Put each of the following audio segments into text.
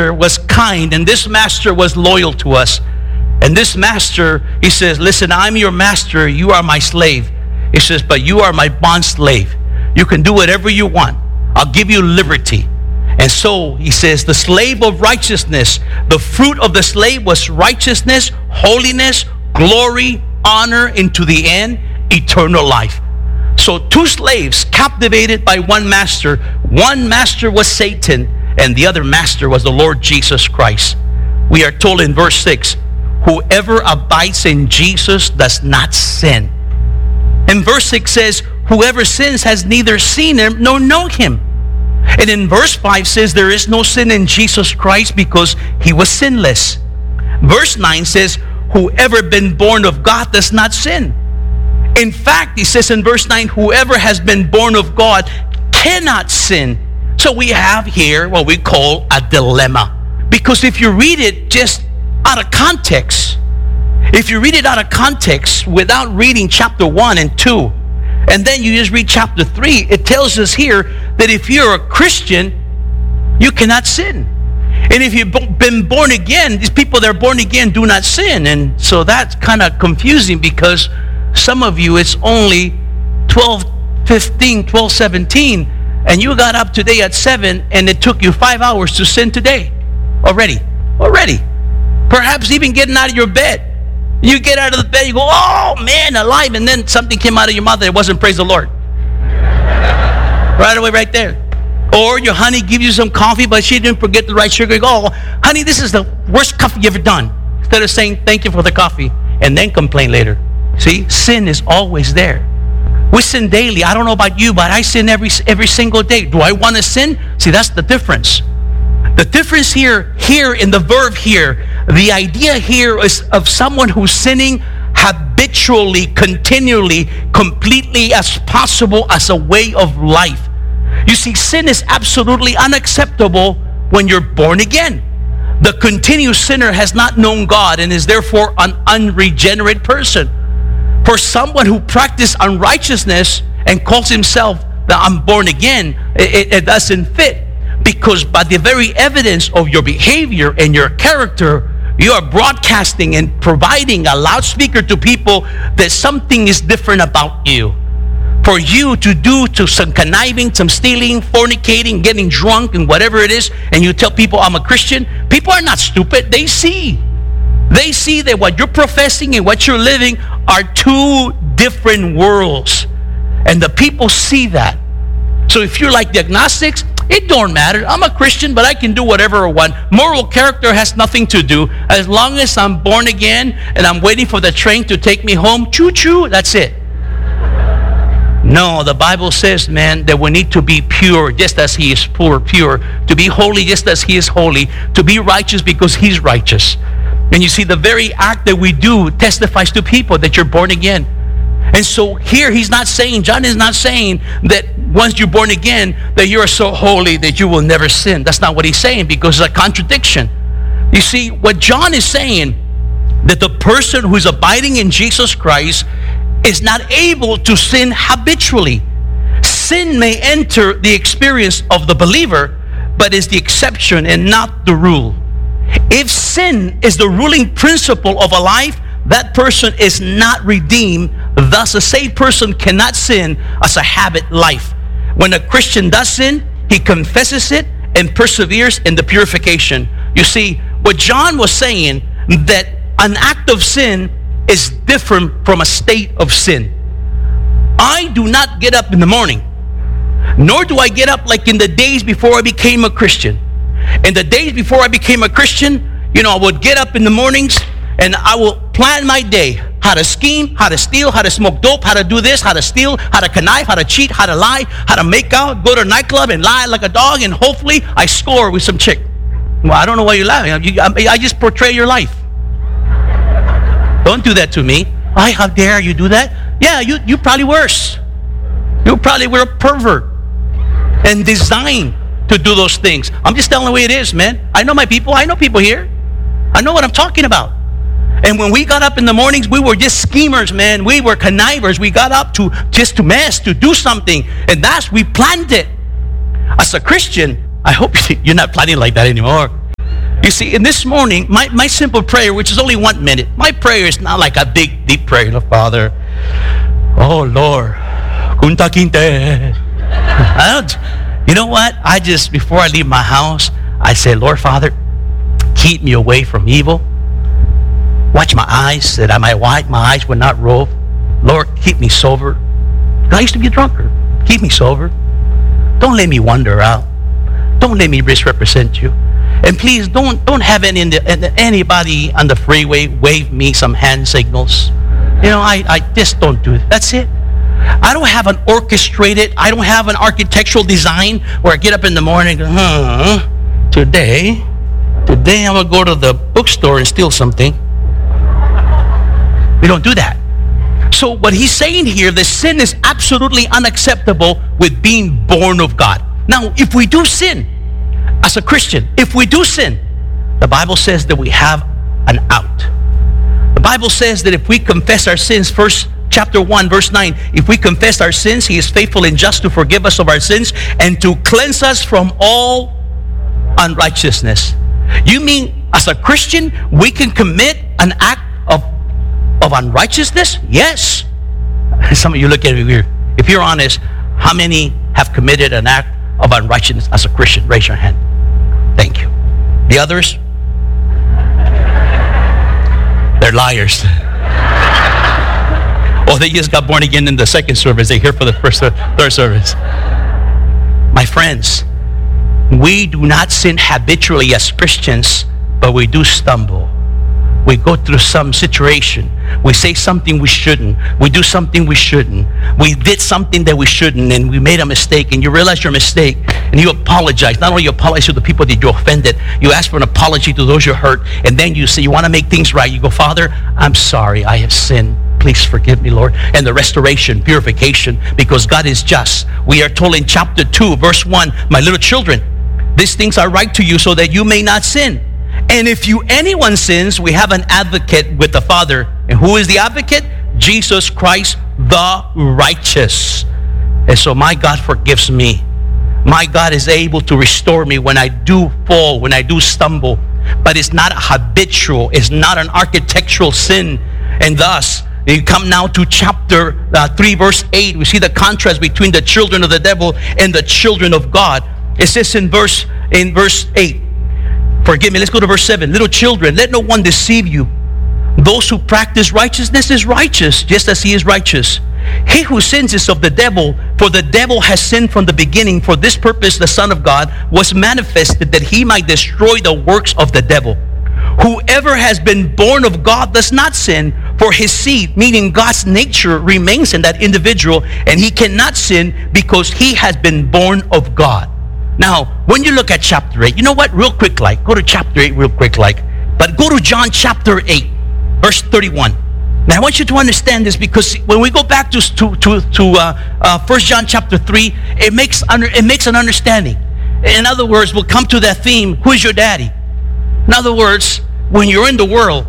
was kind, and this master was loyal to us. And this master, he says, listen, I'm your master, you are my slave. He says, but you are my bond slave. You can do whatever you want. I'll give you liberty. And so he says, the slave of righteousness, the fruit of the slave was righteousness, holiness, glory, honor, and to the end, eternal life. So two slaves captivated by one master. One master was Satan, and the other master was the Lord Jesus Christ. We are told in verse 6, whoever abides in Jesus does not sin. And verse 6 says, whoever sins has neither seen him nor known him. And in verse 5 says, there is no sin in Jesus Christ because he was sinless. Verse 9 says, whoever been born of God does not sin. In fact, he says in verse 9, whoever has been born of God cannot sin. So we have here what we call a dilemma. Because if you read it just out of context, if you read it out of context without reading chapter 1 and 2, and then you just read chapter 3, it tells us here that if you're a Christian, you cannot sin. And if you've been born again, these people that are born again do not sin. And so that's kind of confusing because some of you, it's only 12, 15, 12, 17, and you got up today at 7, and it took you 5 hours to sin today. Already. Perhaps even getting out of your bed. You get out of the bed, you go, oh man, alive, and then something came out of your mouth that it wasn't praise the Lord. Right away, right there. Or your honey gives you some coffee, but she didn't forget the right sugar. You go, oh, honey, this is the worst coffee you've ever done. Instead of saying thank you for the coffee, and then complain later. See, sin is always there. We sin daily. I don't know about you, but I sin every single day. Do I want to sin? See, that's the difference. The difference here in the verb here, the idea here is of someone who's sinning habitually, continually, completely as possible as a way of life. You see, sin is absolutely unacceptable when you're born again. The continued sinner has not known God and is therefore an unregenerate person. For someone who practices unrighteousness and calls himself that I'm born again, it doesn't fit. Because by the very evidence of your behavior and your character, you are broadcasting and providing a loudspeaker to people that something is different about you. For you to do to some conniving, some stealing, fornicating, getting drunk, and whatever it is, and you tell people I'm a Christian, people are not stupid. They see. They see that what you're professing and what you're living are two different worlds. And the people see that. So if you're like the agnostics, it don't matter. I'm a Christian, but I can do whatever I want. Moral character has nothing to do. As long as I'm born again and I'm waiting for the train to take me home, choo-choo, that's it. No, the Bible says, man, that we need to be pure just as he is pure. To be holy just as he is holy. To be righteous because he's righteous. And you see, the very act that we do testifies to people that you're born again. And so here he's not saying, John is not saying that once you're born again, that you are so holy that you will never sin. That's not what he's saying, because it's a contradiction. You see, what John is saying, that the person who is abiding in Jesus Christ is not able to sin habitually. Sin may enter the experience of the believer, but is the exception and not the rule. If sin is the ruling principle of a life, that person is not redeemed. Thus, a saved person cannot sin as a habit life. When a Christian does sin, he confesses it and perseveres in the purification. You see, what John was saying, that an act of sin is different from a state of sin. I do not get up in the morning, nor do I get up like in the days before I became a Christian. In the days before I became a Christian, I would get up in the mornings and I will plan my day. How to scheme, how to steal, how to smoke dope, how to do this, how to steal, how to connive, how to cheat, how to lie, how to make out, go to a nightclub and lie like a dog, and hopefully I score with some chick. Well, I don't know why you're laughing. I just portray your life. Don't do that to me. How dare you do that? Yeah, you probably worse. You probably were a pervert and designed to do those things. I'm just telling the way it is, man. I know my people. I know people here. I know what I'm talking about. And when we got up in the mornings, we were just schemers, man. We were connivers. We got up to mess, to do something. And we planned it. As a Christian, I hope you're not planning like that anymore. You see, in this morning, my simple prayer, which is only 1 minute, my prayer is not like a big, deep prayer. Father, oh Lord, kunta kinte. You know what? Before I leave my house, I say, Lord Father, keep me away from evil. Watch my eyes, that my eyes would not roll. Lord, keep me sober. I used to be a drunkard. Keep me sober. Don't let me wander out. Don't let me misrepresent you. And please don't have anybody on the freeway wave me some hand signals. I just don't do it. That's it. I don't have an architectural design where I get up in the morning and go, today I'm going to go to the bookstore and steal something. We don't do that. So what he's saying here, the sin is absolutely unacceptable with being born of God. Now, if we do sin, as a Christian, if we do sin, the Bible says that we have an out. The Bible says that if we confess our sins, chapter 1, verse 9, if we confess our sins, he is faithful and just to forgive us of our sins and to cleanse us from all unrighteousness. You mean as a Christian, we can commit an act of unrighteousness? Yes. Some of you look at me weird. If you're honest, how many have committed an act of unrighteousness as a Christian? Raise your hand. Thank you. The others? They're liars. Or they just got born again in the second service. They're here for the third service. My friends, we do not sin habitually as Christians, but we do stumble. We go through some situation. We say something we shouldn't. We do something we shouldn't. We did something that we shouldn't, and we made a mistake, and you realize your mistake, and you apologize. Not only you apologize to the people that you offended, you ask for an apology to those you hurt, and then you say you want to make things right. You go, Father, I'm sorry, I have sinned. Please forgive me, Lord. And the restoration, purification, because God is just. We are told in chapter 2, verse 1, my little children, these things are right to you so that you may not sin. And if anyone sins, we have an advocate with the Father. And who is the advocate? Jesus Christ, the righteous. And so my God forgives me. My God is able to restore me when I do fall, when I do stumble. But it's not habitual. It's not an architectural sin. And thus, you come now to chapter 3, verse 8. We see the contrast between the children of the devil and the children of God. It says in verse 8, forgive me, let's go to verse 7. Little children, let no one deceive you. Those who practice righteousness is righteous, just as he is righteous. He who sins is of the devil, for the devil has sinned from the beginning. For this purpose the Son of God was manifested, that he might destroy the works of the devil. Whoever has been born of God does not sin, for his seed, meaning God's nature, remains in that individual, and he cannot sin because he has been born of God. Now, when you look at chapter 8, you know what? Real quick, go to chapter 8 real quick, but go to John chapter 8, verse 31. Now, I want you to understand this, because when we go back to 1 John chapter 3, it makes an understanding. In other words, we'll come to that theme, who is your daddy? In other words, when you're in the world,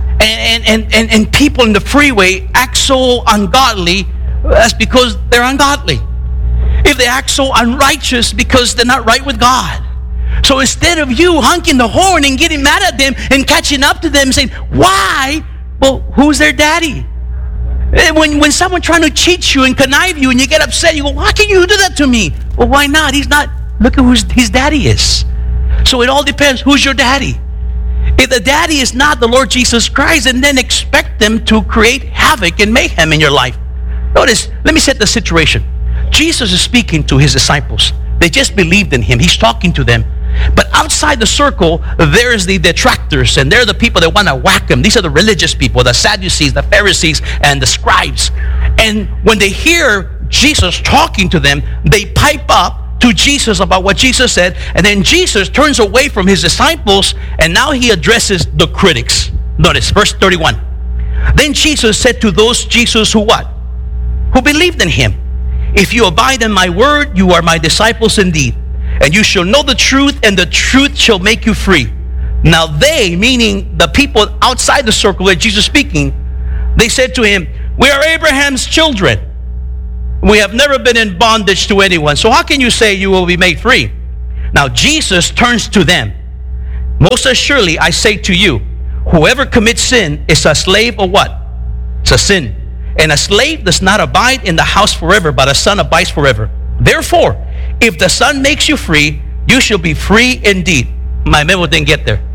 and people in the freeway act so ungodly, that's because they're ungodly. If they act so unrighteous, because they're not right with God. So instead of you honking the horn and getting mad at them and catching up to them saying, why? Well, who's their daddy? When someone trying to cheat you and connive you and you get upset, you go, why can you do that to me? Well, why not? He's not. Look at who his daddy is. So it all depends. Who's your daddy? If the daddy is not the Lord Jesus Christ, and then expect them to create havoc and mayhem in your life. Notice, let me set the situation. Jesus is speaking to his disciples. They just believed in him. He's talking to them. But outside the circle, there is the detractors, and they're the people that want to whack him. These are the religious people, the Sadducees, the Pharisees, and the scribes. And when they hear Jesus talking to them, they pipe up to Jesus about what Jesus said, and then Jesus turns away from his disciples, and now he addresses the critics. Notice, verse 31. Then Jesus said to those who what? Who believed in him. If you abide in my word, you are my disciples indeed. And you shall know the truth, and the truth shall make you free. Now they, meaning the people outside the circle where Jesus is speaking, they said to him, we are Abraham's children. We have never been in bondage to anyone. So how can you say you will be made free? Now Jesus turns to them. Most assuredly, I say to you, whoever commits sin is a slave of what? It's a sin. And a slave does not abide in the house forever, but a son abides forever. Therefore, if the Son makes you free, you shall be free indeed. My memo didn't get there.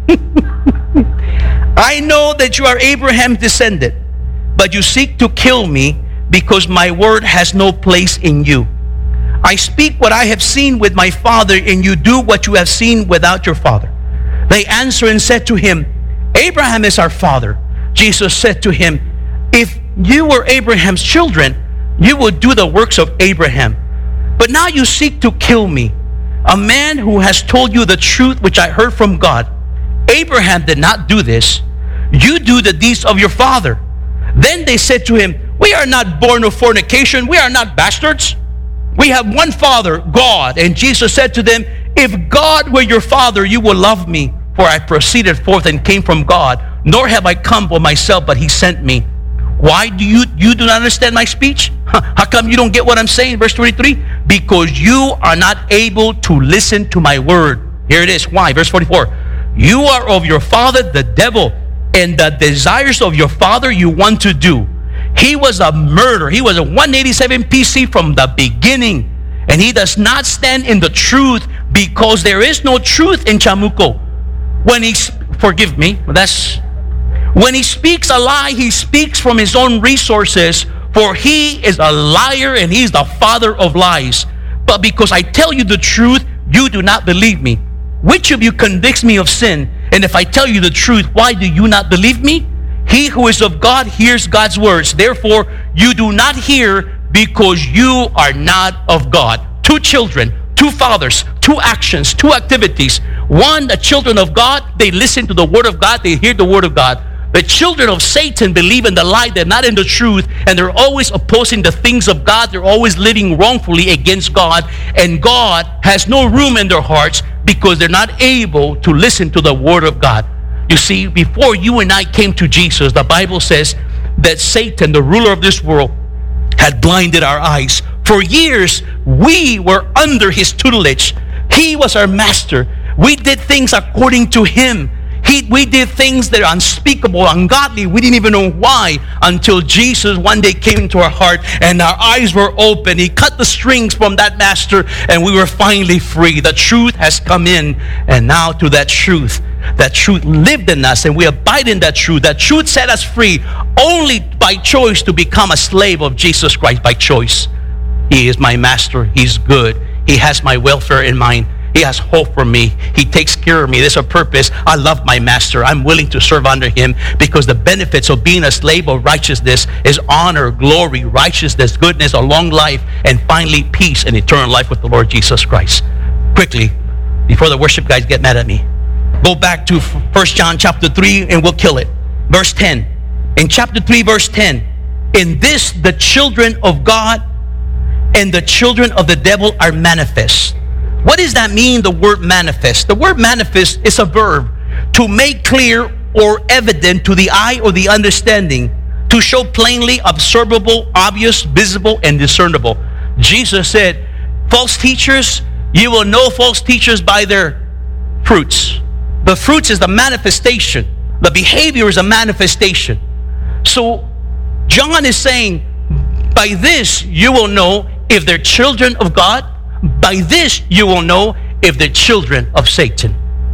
I know that you are Abraham's descendant, but you seek to kill me because my word has no place in you. I speak what I have seen with my father, and you do what you have seen without your father. They answered and said to him, Abraham is our father. Jesus said to him, if you were Abraham's children, you would do the works of Abraham. But now you seek to kill me, a man who has told you the truth which I heard from God. Abraham did not do this. You do the deeds of your father. Then they said to him, we are not born of fornication. We are not bastards. We have one Father, God. And Jesus said to them, if God were your father, you would love me, for I proceeded forth and came from God, nor have I come for myself, but he sent me. Why do you do not understand my speech? How come you don't get what I'm saying? Verse 23, because you are not able to listen to my word. Here it is. Why? Verse 44, you are of your father, the devil, and the desires of your father you want to do. He was a murderer. He was a 187 PC from the beginning. And he does not stand in the truth because there is no truth in Chamuco. When he, forgive me, when he speaks a lie, he speaks from his own resources, for he is a liar and he's the father of lies. But because I tell you the truth, you do not believe me. Which of you convicts me of sin? And if I tell you the truth, why do you not believe me? He who is of God hears God's words. Therefore, you do not hear because you are not of God. Two children, two fathers, two actions, two activities. One, the children of God, they listen to the word of God, they hear the word of God. The children of Satan believe in the lie, they're not in the truth, and they're always opposing the things of God. They're always living wrongfully against God, and God has no room in their hearts because they're not able to listen to the word of God. You see, before you and I came to Jesus, the Bible says that Satan, the ruler of this world, had blinded our eyes. For years, we were under his tutelage. He was our master. We did things according to him. We did things that are unspeakable, ungodly. We didn't even know why until Jesus one day came into our heart and our eyes were open. He cut the strings from that master and we were finally free. The truth has come in, and now to that truth lived in us and we abide in that truth. That truth set us free only by choice to become a slave of Jesus Christ, by choice. He is my master. He's good. He has my welfare in mind. He has hope for me. He takes care of me. There's a purpose. I love my master. I'm willing to serve under him because the benefits of being a slave of righteousness is honor, glory, righteousness, goodness, a long life, and finally peace and eternal life with the Lord Jesus Christ. Quickly, before the worship guys get mad at me, go back to 1 John chapter 3 and we'll kill it. Verse 10. In chapter 3, verse 10, in this the children of God and the children of the devil are manifest. What does that mean, the word manifest? The word manifest is a verb to make clear or evident to the eye or the understanding, to show plainly, observable, obvious, visible, and discernible. Jesus said, false teachers, you will know false teachers by their fruits. The fruits is the manifestation. The behavior is a manifestation. So John is saying, by this you will know if they're children of God. By this you will know if they're children of Satan.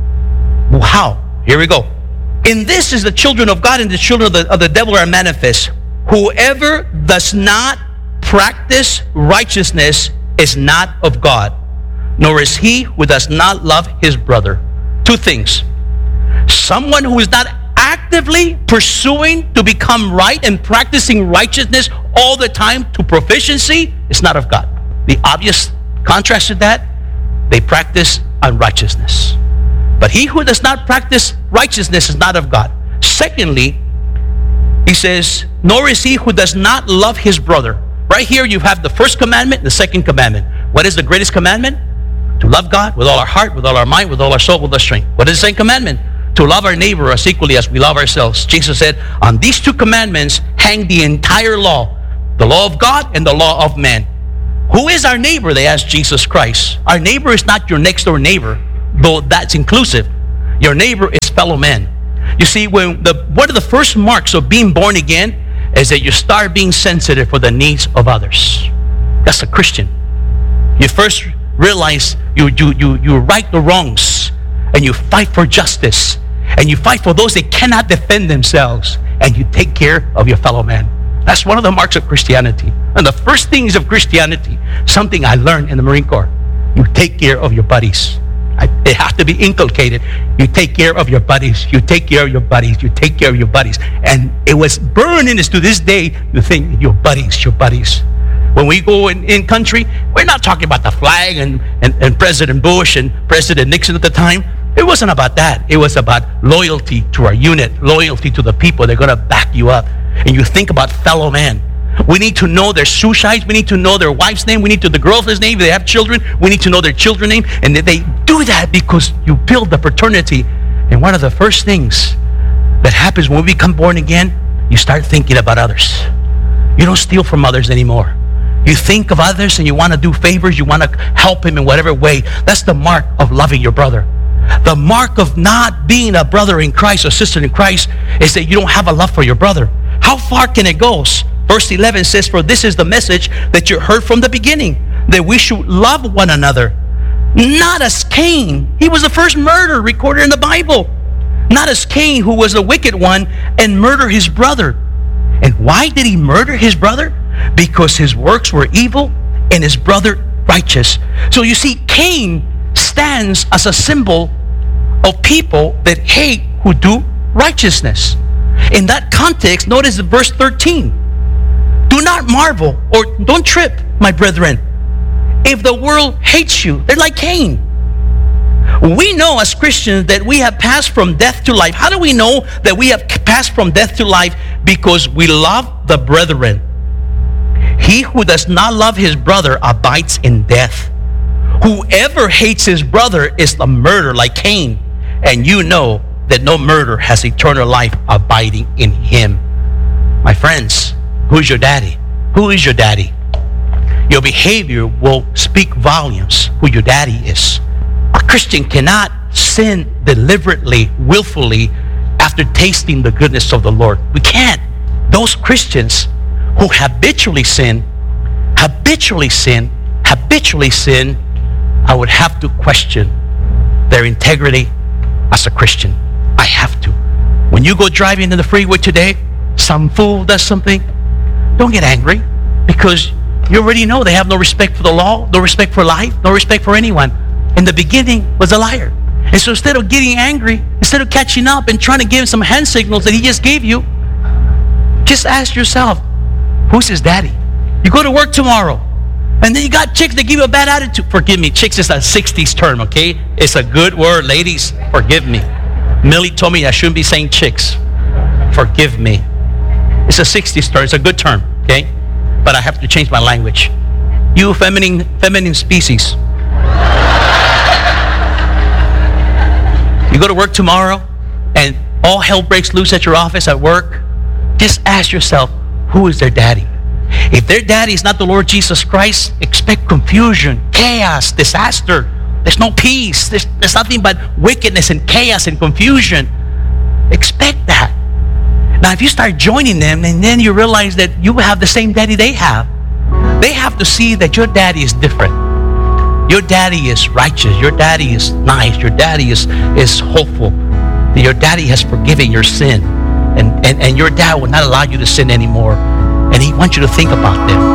How? Here we go. In this is the children of God and the children of the devil are manifest. Whoever does not practice righteousness is not of God, nor is he who does not love his brother. Two things. Someone who is not actively pursuing to become right and practicing righteousness all the time to proficiency is not of God. The obvious contrast to that, they practice unrighteousness. But he who does not practice righteousness is not of God. Secondly, he says, nor is he who does not love his brother. Right here you have the first commandment and the second commandment. What is the greatest commandment? To love God with all our heart, with all our mind, with all our soul, with our strength. What is the second commandment? To love our neighbor as equally as we love ourselves. Jesus said, on these two commandments hang the entire law, the law of God and the law of man. Who is our neighbor? They asked Jesus Christ. Our neighbor is not your next door neighbor, though that's inclusive. Your neighbor is fellow man. You see, one of the first marks of being born again is that you start being sensitive for the needs of others. That's a Christian. You first realize you right the wrongs, and you fight for justice, and you fight for those that cannot defend themselves, and you take care of your fellow man. That's one of the marks of Christianity. And the first things of Christianity, something I learned in the Marine Corps, you take care of your buddies. It has to be inculcated. You take care of your buddies. You take care of your buddies. You take care of your buddies. And it was burned in us to this day. You think your buddies, your buddies. When we go in country, we're not talking about the flag and President Bush and President Nixon at the time. It wasn't about that. It was about loyalty to our unit, loyalty to the people. They're going to back you up. And you think about fellow man. We need to know their suicides. We need to know their wife's name. We need to know the girlfriend's name. If they have children, we need to know their children's name. And they do that because you build the fraternity. And one of the first things that happens when we become born again, you start thinking about others. You don't steal from others anymore. You think of others and you want to do favors. You want to help them in whatever way. That's the mark of loving your brother. The mark of not being a brother in Christ or sister in Christ is that you don't have a love for your brother. How far can it go? Verse 11 says, "For this is the message that you heard from the beginning, that we should love one another. Not as Cain." He was the first murderer recorded in the Bible. Not as Cain, who was the wicked one, and murdered his brother. And why did he murder his brother? Because his works were evil and his brother righteous. So you see, Cain stands as a symbol of people that hate who do righteousness. In that context, notice verse 13. "Do not marvel or don't trip, my brethren, if the world hates you." They're like Cain. We know as Christians that we have passed from death to life. How do we know that we have passed from death to life? Because we love the brethren. He who does not love his brother abides in death. Whoever hates his brother is a murderer like Cain. And you know that no murderer has eternal life abiding in him. My friends, who's your daddy? Who is your daddy? Your behavior will speak volumes who your daddy is. A Christian cannot sin deliberately, willfully, after tasting the goodness of the Lord. We can't. Those Christians who habitually sin, I would have to question their integrity as a Christian. I have to. When you go driving in the freeway today, some fool does something, don't get angry, because you already know they have no respect for the law, no respect for life, no respect for anyone. In the beginning was a liar. And so instead of getting angry, instead of catching up and trying to give him some hand signals that he just gave you, just ask yourself, who's his daddy? You go to work tomorrow, and then you got chicks that give you a bad attitude. Forgive me, chicks is a 60s term, okay? It's a good word, ladies. Forgive me. Millie told me I shouldn't be saying chicks. Forgive me. It's a 60s term. It's a good term, okay? But I have to change my language. You feminine species. You go to work tomorrow, and all hell breaks loose at your office at work. Just ask yourself, who is their daddy? If their daddy is not the Lord Jesus Christ, expect confusion, chaos, disaster. There's no peace. There's nothing but wickedness and chaos and confusion. Expect that. Now, if you start joining them, and then you realize that you have the same daddy they have to see that your daddy is different. Your daddy is righteous. Your daddy is nice. Your daddy is hopeful. Your daddy has forgiven your sin. And your dad will not allow you to sin anymore. And he wants you to think about them.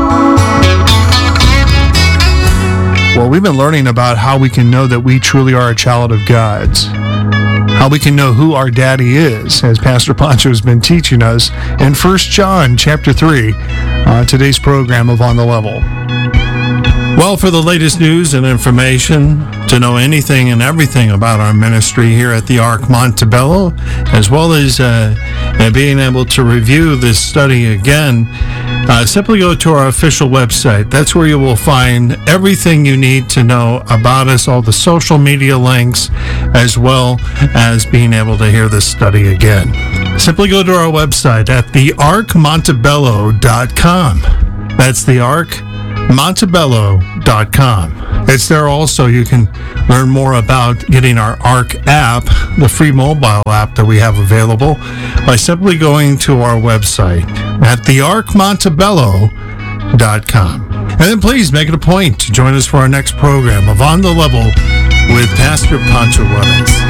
Well, we've been learning about how we can know that we truly are a child of God's. How we can know who our daddy is, as Pastor Pancho has been teaching us in 1 John chapter 3, today's program of On the Level. Well, for the latest news and information, to know anything and everything about our ministry here at the Ark Montebello, as well as being able to review this study again, simply go to our official website. That's where you will find everything you need to know about us, all the social media links, as well as being able to hear this study again. Simply go to our website at thearkmontebello.com. That's the Ark Montebello.com. It's there also. You can learn more about getting our ARC app, the free mobile app that we have available, by simply going to our website at thearcmontebello.com. And then please make it a point to join us for our next program of On the Level with Pastor Pancho Juarez.